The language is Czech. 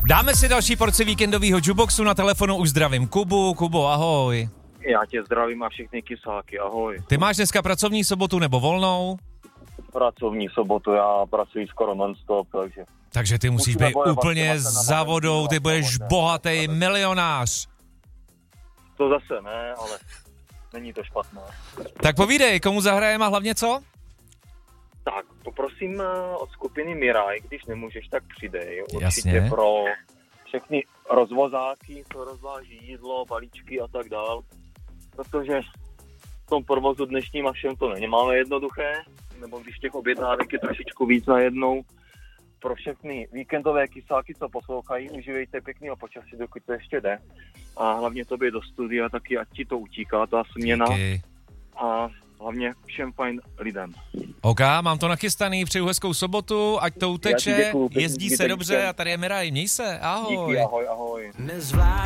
Dáme si další porci víkendového jukeboxu, na telefonu už zdravím Kubu. Kubo, ahoj. Já tě zdravím a všechny kysáky, ahoj. Ty máš dneska pracovní sobotu nebo volnou? Pracovní sobotu, já pracuji skoro non-stop, takže... Takže ty musíš být úplně za vodou, ty budeš bohatý milionář. To zase ne, ale není to špatné. Tak povídej, komu zahrajeme a hlavně co? Tak, poprosím od skupiny Miraj, když nemůžeš, tak přidej. Určitě Jasně. pro všechny rozvozáky, co rozváží jídlo, balíčky a tak dál. Protože v tom provozu dnešním a všem to nemáme jednoduché, nebo když těch objednávek je trošičku víc najednou. Pro všechny víkendové kysáky, co poslouchají, užívejte pěkného počasí, dokud to ještě jde. A hlavně tobě do studia taky, ať ti to utíká, ta směna. Díky. A hlavně všem fajn lidem. OK, mám to nachystaný, přeju hezkou sobotu, ať to uteče, Já ti děkuju, jezdí se dobře a tady je Miraj, měj se, ahoj. Díky, ahoj, ahoj.